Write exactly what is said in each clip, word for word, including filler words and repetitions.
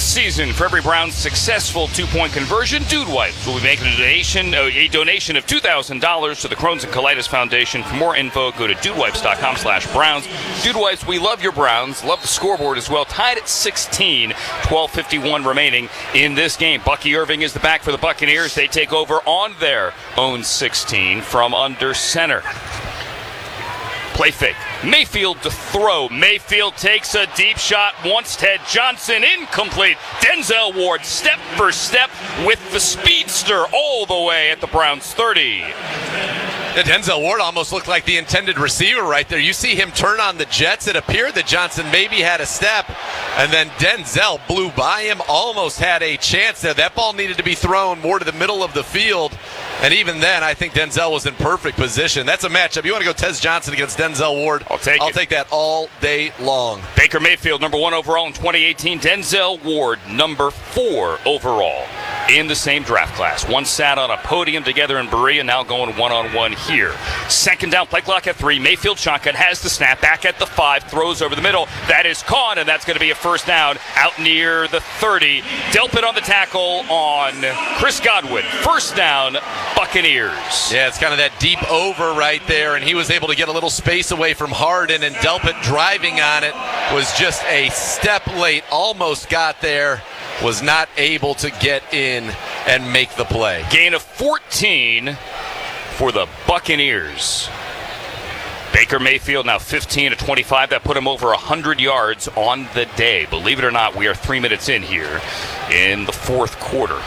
season, for every Browns successful two-point conversion, Dude Wipes will be making a donation, a donation of two thousand dollars to the Crohn's and Colitis Foundation. For more info, go to dudewipes.com slash Browns. Dude Wipes, we love your Browns. Love the scoreboard as well. Tied at sixteen, twelve fifty-one remaining in this game. Bucky Irving is the back for the Buccaneers. They take over on their own sixteen from under center. Play fake. Mayfield to throw. Mayfield takes a deep shot. Wants Ted Johnson. Incomplete. Denzel Ward step for step with the speedster all the way at the Browns thirty. Yeah, Denzel Ward almost looked like the intended receiver right there. You see him turn on the Jets. It appeared that Johnson maybe had a step, and then Denzel blew by him, almost had a chance there. That ball needed to be thrown more to the middle of the field, and even then, I think Denzel was in perfect position. That's a matchup. You want to go Tez Johnson against Denzel Ward? I'll take I'll it. take that all day long. Baker Mayfield, number one overall in twenty eighteen. Denzel Ward, number four overall in the same draft class. One sat on a podium together in Berea, now going one-on-one here. Second down, play clock at three. Mayfield shotgun, has the snap, back at the five, throws over the middle. That is caught, and that's going to be a first down out near the thirty. Delpit on the tackle on Chris Godwin. First down, Buccaneers. Yeah, it's kind of that deep over right there, and he was able to get a little space away from Harden, and Delpit driving on it was just a step late. Almost got there, was not able to get in and make the play. Gain of fourteen for the Buccaneers. Baker Mayfield now fifteen to twenty-five. That put him over one hundred yards on the day. Believe it or not, we are three minutes in here in the fourth quarter.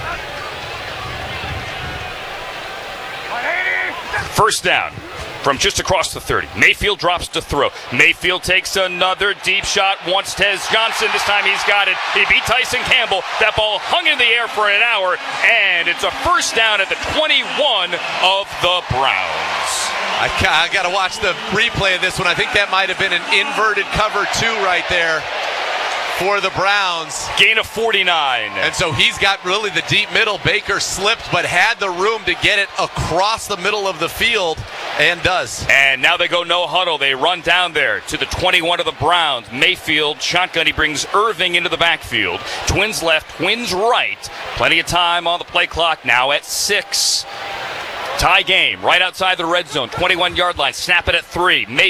First down from just across the thirty. Mayfield drops to throw. Mayfield takes another deep shot. Wants Tez Johnson. This time he's got it. He beat Tyson Campbell. That ball hung in the air for an hour, and it's a first down at the twenty-one of the Browns. I, I got to watch the replay of this one. I think that might have been an inverted cover two right there for the Browns. Gain of forty-nine. And so he's got really the deep middle. Baker slipped but had the room to get it across the middle of the field, and does. And now they go no huddle. They run down there to the twenty-one of the Browns. Mayfield, shotgun. He brings Irving into the backfield. Twins left, Twins right. Plenty of time on the play clock. Now at six. Tie game right outside the red zone. twenty-one-yard line. Snap it at three. Mayfield